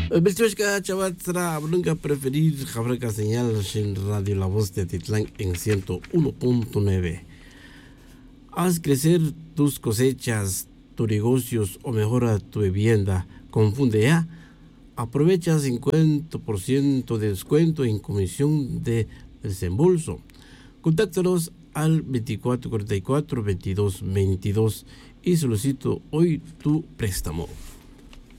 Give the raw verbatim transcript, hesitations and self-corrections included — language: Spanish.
Belchushka Chavatra, nunca preferir Jabraca Señal en Radio La Voz de Titlán en ciento uno punto nueve. Haz crecer tus cosechas, tus negocios o mejora tu vivienda. Confunde ya. Aprovecha cincuenta por ciento de descuento en comisión de desembolso. Contáctanos al veinticuatro cuarenta y cuatro veintidós veintidós y solicito hoy tu préstamo.